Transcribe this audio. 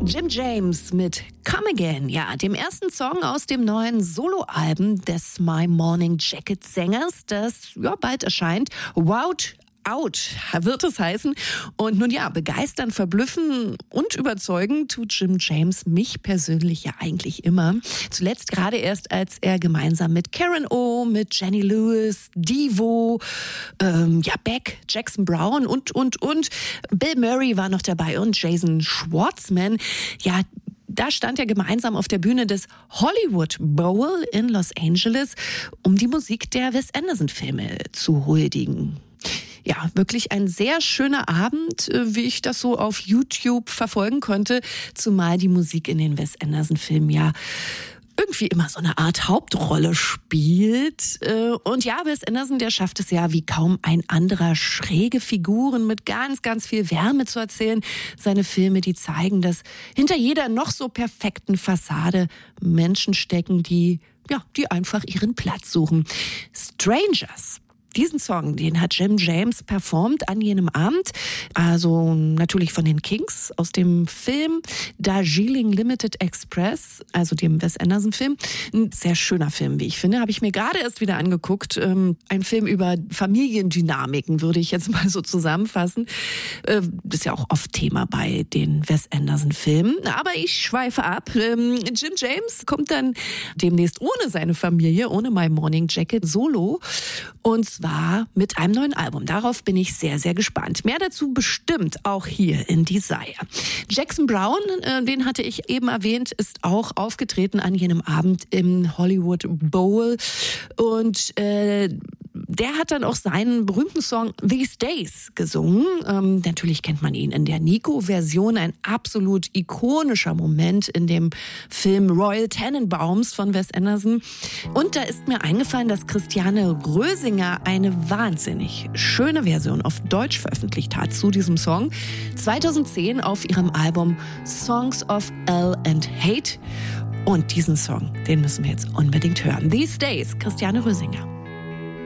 Jim James mit Come Again, ja, dem ersten Song aus dem neuen Soloalbum des My Morning Jacket Sängers, das ja bald erscheint. Wowed Out wird es heißen. Und nun ja, begeistern, verblüffen und überzeugen tut Jim James mich persönlich ja eigentlich immer. Zuletzt gerade erst, als er gemeinsam mit Karen O, mit Jenny Lewis, Devo, Beck, Jackson Brown und. Bill Murray war noch dabei und Jason Schwartzman. Ja, da stand er gemeinsam auf der Bühne des Hollywood Bowl in Los Angeles, um die Musik der Wes Anderson-Filme zu huldigen. Ja, wirklich ein sehr schöner Abend, wie ich das so auf YouTube verfolgen konnte, zumal die Musik in den Wes Anderson-Filmen ja irgendwie immer so eine Art Hauptrolle spielt. Und ja, Wes Anderson, der schafft es ja wie kaum ein anderer, schräge Figuren mit ganz, ganz viel Wärme zu erzählen. Seine Filme, die zeigen, dass hinter jeder noch so perfekten Fassade Menschen stecken, die einfach ihren Platz suchen. Strangers. Diesen Song, den hat Jim James performt an jenem Abend, also natürlich von den Kings aus dem Film Darjeeling Limited Express, also dem Wes Anderson-Film. Ein sehr schöner Film, wie ich finde, habe ich mir gerade erst wieder angeguckt. Ein Film über Familiendynamiken, würde ich jetzt mal so zusammenfassen. Das ist ja auch oft Thema bei den Wes Anderson-Filmen, aber ich schweife ab. Jim James kommt dann demnächst ohne seine Familie, ohne My Morning Jacket, solo, und zwar mit einem neuen Album. Darauf bin ich sehr, sehr gespannt. Mehr dazu bestimmt auch hier in Desire. Jackson Brown, den hatte ich eben erwähnt, ist auch aufgetreten an jenem Abend im Hollywood Bowl. Und der hat dann auch seinen berühmten Song These Days gesungen. Natürlich kennt man ihn in der Nico-Version, ein absolut ikonischer Moment in dem Film Royal Tenenbaums von Wes Anderson. Und da ist mir eingefallen, dass Christiane Rösinger eine wahnsinnig schöne Version auf Deutsch veröffentlicht hat zu diesem Song. 2010 auf ihrem Album Songs of L and Hate. Und diesen Song, den müssen wir jetzt unbedingt hören. These Days, Christiane Rösinger.